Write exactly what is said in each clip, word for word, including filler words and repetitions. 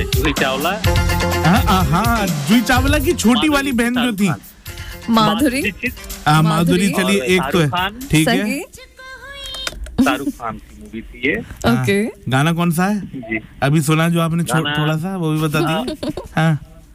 जूही चावला। हाँ हाँ, जूही चावला की छोटी वाली बहन जो थी माधुरी। हाँ माधुरी। चलिए एक तो है, ठीक है। शाहरुख खान की मूवी थी ये। ओके, गाना कौन सा है जी? अभी सुना जो आपने थोड़ा सा, वो भी बता दिए। हाँ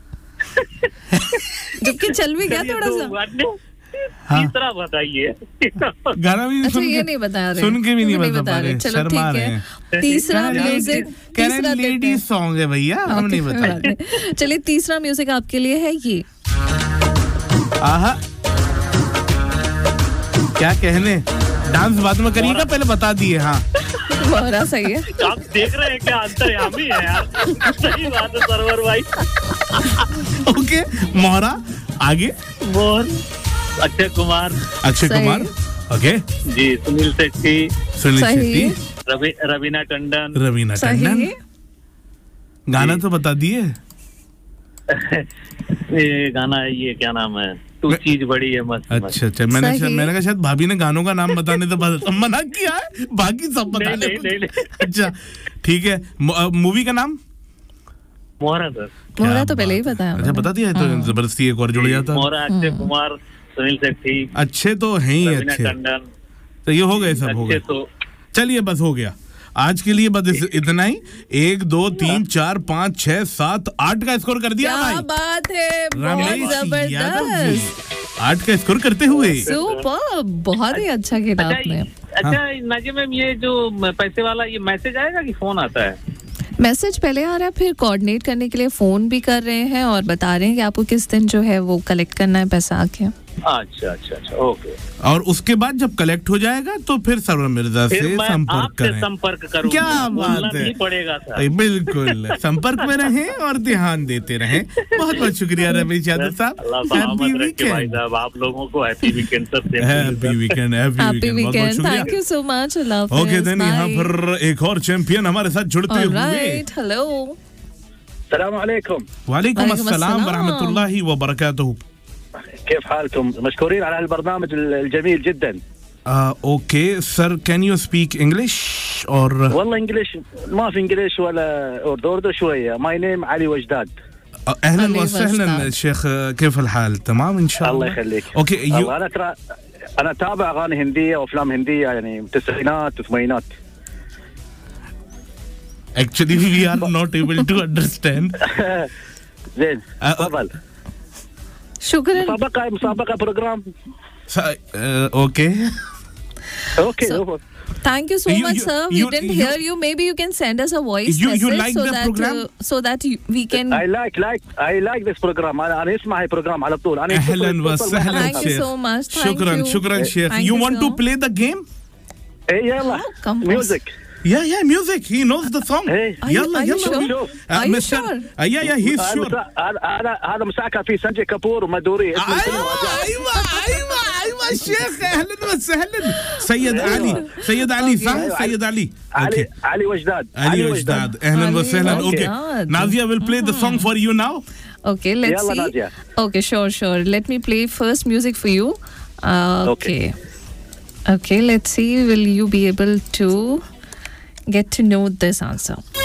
जबकि चल भी गया थोड़ा सा। तीसरा बताइए। गाना भी अच्छा ये नहीं बता रहे, सुन के भी नहीं बता रहे, चलो ठीक है। तीसरा म्यूजिक, तीसरा लेडी सॉन्ग है भैया, हम नहीं बता रहे। चलिए तीसरा म्यूजिक आपके लिए है ये। आहा, क्या कहने, डांस बाद में करिएगा, पहले बता दिए। हाँ मोहरा सही है। आप देख रहे हैं क्या अंतर्यामी है यार। सही बात है सरवर भाई। ओके मोहरा, आगे। मोहर, अक्षय कुमार। अक्षय कुमार, ओके जी। सुनील शेट्टी। सुनील शेट्टी। रवि रवीना टंडन। रवीना टंडन। गाना तो बता दिए। ये गाना है, ये क्या नाम है, तू चीज बड़ी है मस्त। अच्छा अच्छा, मैंने मैंने कहा शायद भाभी ने गानों का नाम बताने तो मना किया है, बाकी सब बता नहीं, नहीं, नहीं, नहीं। अच्छा ठीक है, मूवी का नाम मोहरा सर। मोहरा तो पहले ही बताया। अच्छा बता दिया है, तो जबरदस्ती एक और जुड़ जाता। मोहरा, अक्षय कुमार, सुनील शेट्टी। अच्छे तो हैं ही अच्छे, तो ये हो गए, सब हो गए। चलिए बस हो गया आज के लिए, बस इतना ही। एक दो तीन चार पाँच छह सात आठ का स्कोर कर दिया भाई। क्या बात है, रमेश यादव जी आठ का स्कोर करते हुए। सुपर, बहुत ही अच्छा खेला आपने। अच्छा नाजिया मैम, ये जो पैसे वाला ये मैसेज आएगा कि फोन आता है? मैसेज पहले आ रहा है, फिर कोऑर्डिनेट करने के लिए फोन भी कर रहे हैं और बता रहे हैं कि आपको किस दिन जो है वो कलेक्ट करना है पैसा आके। अच्छा अच्छा अच्छा, ओके। और उसके बाद जब कलेक्ट हो जाएगा तो फिर सरवर मिर्जा से संपर्क करें। संपर्क करूं, क्या बात है, पड़ेगा था। बिल्कुल संपर्क में रहें और ध्यान देते रहें। बहुत बहुत शुक्रिया रमेश यादव साहब। हैप्पी वीकेंड आप लोगों को। Happy weekend sir. Happy weekend, happy weekend. Thank you so much. Okay then यहाँ पर एक और चैंपियन हमारे साथ जुड़ते हुए। हेलो, अस्सलाम वालेकुम। वालेकुम अस्सलाम वरहमतुल्लाहि व बरकातहू। كيف حالكم؟ مشكورين على هالبرنامج الجميل جدا. اوكي سر، can you speak English or والله انجليش ما في انجليش ولا اردو، اردو شويه. My name علي وجداد. اهلا وسهلا شيخ، كيف الحال؟ تمام ان شاء الله. الله يخليك. اوكي يو... انا ترى انا اتابع اغاني هنديه وافلام هنديه يعني التسعينات والثمانينات. Actually we are not able to understand. زين تفضل. شكرا. مسابقة مسابقة بروجرام. اوكي اوكي. Thank you so you, much, you, sir. We you, didn't you, hear you. Maybe you can send us a voice you, message you like so the that program? uh, so that you, we can. I like like I like this program. أنا أنا اسمع هاي program على طول. أنا أهلا وسهلا. Thank you so much. Thank شكرا you. شكرا شيخ. Thank You you, want sir. to play the game? إيه يلا. Music. Yeah, yeah, music. He knows the song. Hey. يلا Are you يلا. sure? Are you sure? Yeah, yeah, he's sure. هذا هذا هذا مساكة في سنجي كابور ومدوري. أيوة أيوة أيوة أيوة شيخ، أهلا وسهلا. سيد علي، سيد علي صح؟ سيد علي. علي علي وجداد. علي وجداد، أهلا وسهلا. Okay. Nadia will play the song for you now. Okay, let's يلا see. نادية. Okay, sure, sure. Let me play first music for you. Uh, okay. Okay, let's see. Will you be able to get to know this answer?